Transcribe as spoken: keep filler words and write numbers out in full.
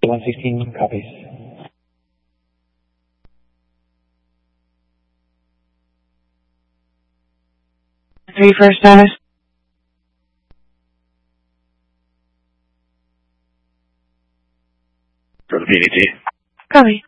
one sixteen copies. Three first status. From V D T. Copy.